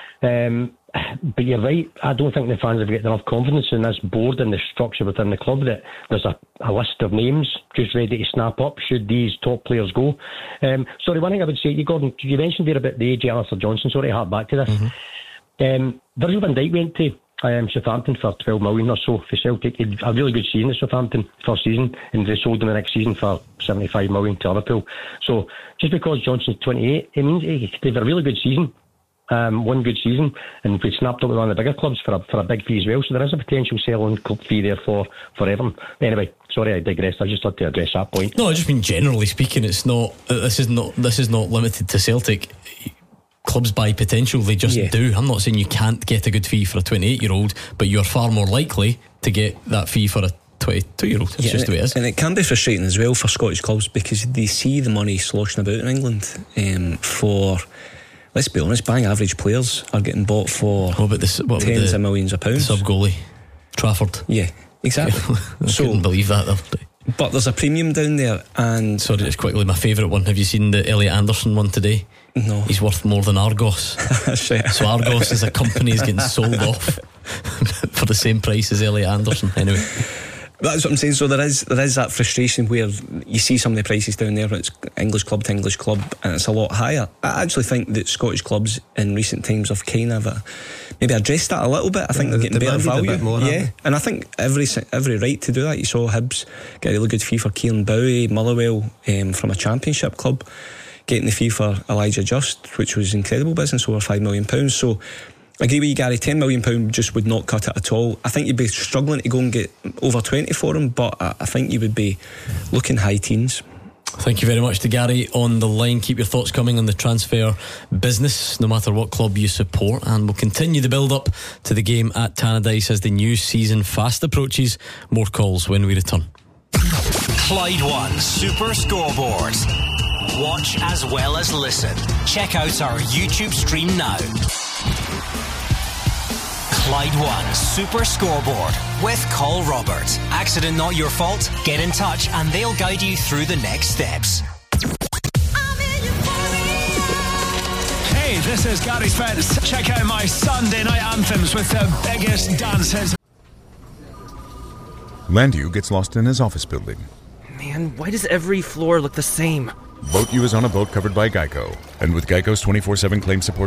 But you're right, I don't think the fans have got enough confidence in this board and the structure within the club that there's a list of names just ready to snap up should these top players go. Sorry, one thing I would say to you, Gordon, you mentioned there about the age of Alistair Johnston, sorry to hark back to this. Virgil van Dijk went to Southampton for 12 million or so for Celtic. He had a really good season at Southampton first season, and they sold him the next season for 75 million to Liverpool. So just because Johnston's 28, it means he could have a really good season. One good season, and we snapped up with one of the bigger clubs for a big fee as well. So there is a potential sell-on club fee there for Everton. Anyway, sorry, I digressed. I just had to address that point. No, I just mean generally speaking, it's not. This is not limited to Celtic. Clubs buy potential; they just do. I'm not saying you can't get a good fee for a 28-year-old, but you're far more likely to get that fee for a 22-year-old. It's just the way it is. And it can be frustrating as well for Scottish clubs because they see the money sloshing about in England for. Let's be honest, bang average players are getting bought for tens of millions of pounds. Sub goalie Trafford. Yeah, exactly. I couldn't believe that though. But there's a premium down there. And sorry, just quickly, my favourite one. Have you seen the Elliot Anderson one today? No. He's worth more than Argos. So Argos as a company is getting sold off for the same price as Elliot Anderson. Anyway. That's what I'm saying. So there is that frustration where you see some of the prices down there, it's English club to English club, and it's a lot higher. I actually think that Scottish clubs in recent times have kind of maybe addressed that a little bit. I think they're getting better value. A bit more, and I think every right to do that. You saw Hibs get a really good fee for Kieran Bowie, Motherwell from a Championship club getting the fee for Elijah Just, which was incredible business, over £5 million. So I agree with you, Gary. £10 million just would not cut it at all. I think you'd be struggling to go and get over 20 for him, but I think you would be looking high teens. Thank you very much to Gary on the line. Keep your thoughts coming on the transfer business, no matter what club you support, and we'll continue the build up to the game at Tannadice as the new season fast approaches. More calls when we return. Clyde One Super Scoreboard. Watch as well as listen. Check out our YouTube stream now. Clyde One Super Scoreboard with Call Robert. Accident not your fault? Get in touch and they'll guide you through the next steps. Hey, this is Gary Spence. Check out my Sunday night anthems with the biggest dance hits. Landu gets lost in his office building. Man, why does every floor look the same? Boat U is on a boat covered by Geico. And with Geico's 24/7 claim support